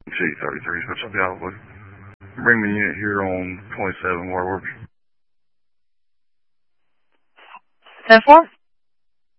T-33, Special Galloway. Bring me a unit here on 27 Waterworks. 10-4?